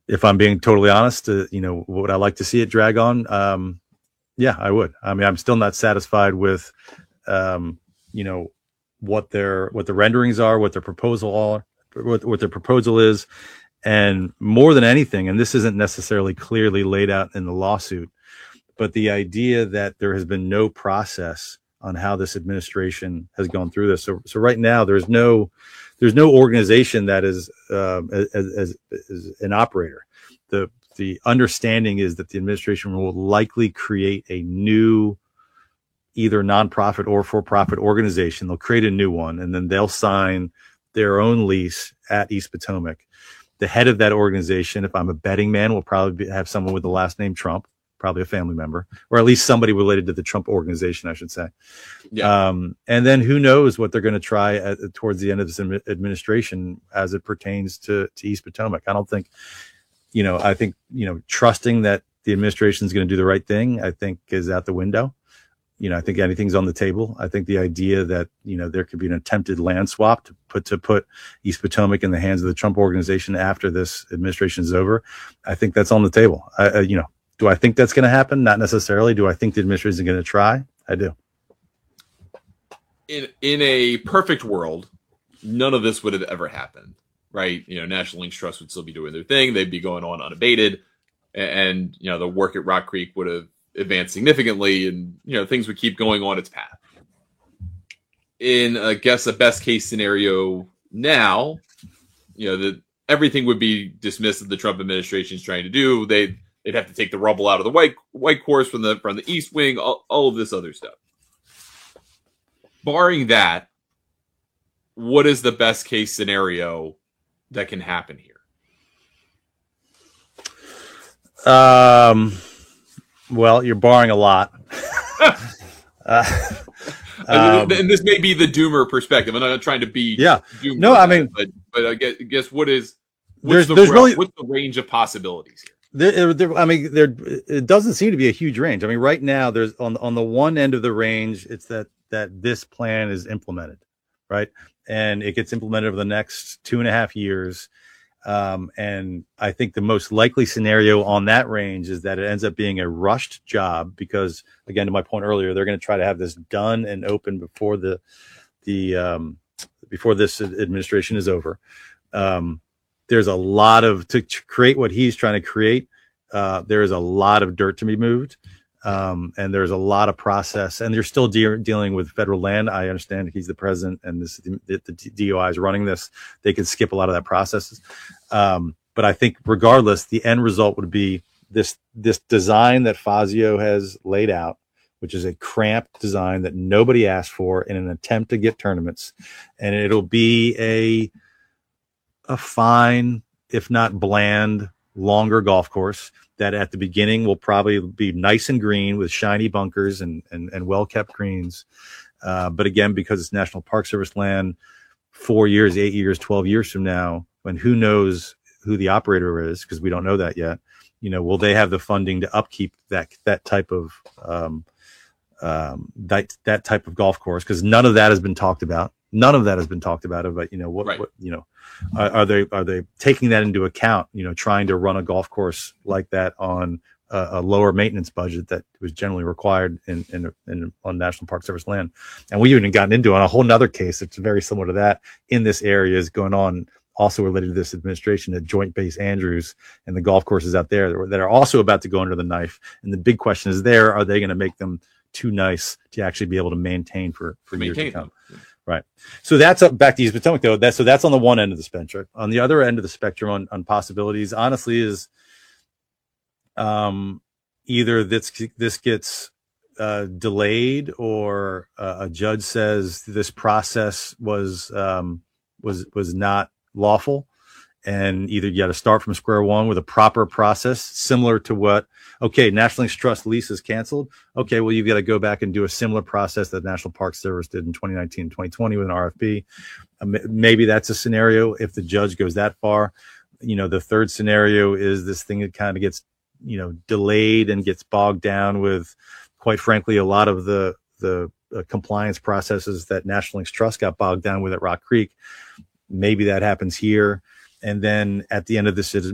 If I'm being totally honest, would I like to see it drag on? Yeah, I would. I mean, I'm still not satisfied with, um, you know, what the renderings are, what their proposal are, what their proposal is, and more than anything, and this isn't necessarily clearly laid out in the lawsuit, but the idea that there has been no process on how this administration has gone through this. So right now, there's no organization that is as an operator. The understanding is that the administration will likely create a new either nonprofit or for-profit organization. They'll create a new one, and then they'll sign their own lease at East Potomac. The head of that organization, if I'm a betting man, will probably have someone with the last name Trump, probably a family member, or at least somebody related to the Trump organization, I should say. Yeah. And then who knows what they're going to try towards the end of this administration as it pertains to East Potomac. I don't think, I think, trusting that the administration is going to do the right thing, I think is out the window. I think anything's on the table. I think the idea that, there could be an attempted land swap to put East Potomac in the hands of the Trump organization after this administration is over, I think that's on the table. Do I think that's going to happen? Not necessarily. Do I think the administration is going to try? I do. In a perfect world, none of this would have ever happened, right? National Links Trust would still be doing their thing. They'd be going on unabated. And, the work at Rock Creek would have advanced significantly, and things would keep going on its path. In, I guess, a best case scenario now, that everything would be dismissed that the Trump administration is trying to do. They'd have to take the rubble out of the white course from the East Wing, all of this other stuff. Barring that, what is the best case scenario that can happen here? Well, you're barring a lot. And this may be the doomer perspective. I'm not trying to be doomer. No, I mean, but I guess what's the range of possibilities here? It doesn't seem to be a huge range. I mean, right now there's on the one end of the range, it's that this plan is implemented, right? And it gets implemented over the next 2.5 years. And I think the most likely scenario on that range is that it ends up being a rushed job because, again, to my point earlier, they're going to try to have this done and open before before this administration is over. There's a lot to create what he's trying to create. There is a lot of dirt to be moved. And there's a lot of process, and they're still dealing with federal land. I understand he's the president and the DOI is running this. They could skip a lot of that process. But I think regardless, the end result would be this design that Fazio has laid out, which is a cramped design that nobody asked for in an attempt to get tournaments. And it'll be a fine, if not bland, longer golf course that at the beginning will probably be nice and green with shiny bunkers and well-kept greens. But again, because it's National Park Service land, 4 years, 8 years, 12 years from now, when who knows who the operator is, because we don't know that yet, will they have the funding to upkeep that type of that type of golf course? Because none of that has been talked about. None of that has been talked about. But are they taking that into account? Trying to run a golf course like that on a lower maintenance budget that was generally required on National Park Service land. And we even gotten into on a whole nother case that's very similar to that in this area is going on, also related to this administration at Joint Base Andrews and the golf courses out there that are also about to go under the knife. And the big question is are they going to make them too nice to actually be able to maintain for years to come? Yeah. Right. So that's back to East Potomac, though. That's on the one end of the spectrum. On the other end of the spectrum on possibilities, honestly, is either this gets delayed or a judge says this process was not lawful, and either you got to start from square one with a proper process similar to what National Links Trust lease is canceled. Okay, well, you've got to go back and do a similar process that National Park Service did in 2019 and 2020 with an RFP. Maybe that's a scenario if the judge goes that far. The third scenario is this thing that kind of gets delayed and gets bogged down with, quite frankly, a lot of the compliance processes that National Links Trust got bogged down with at Rock Creek. Maybe that happens here. And then at the end of this